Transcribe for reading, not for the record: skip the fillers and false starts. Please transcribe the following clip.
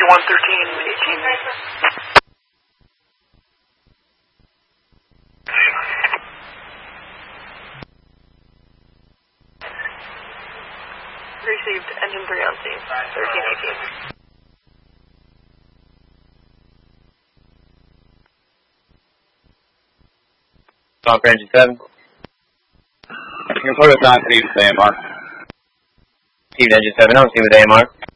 11318. Received engine 3 on scene, 1318. Talk for engine 7. Your photo's not received with AMR. Received engine 7, I'll see with AMR.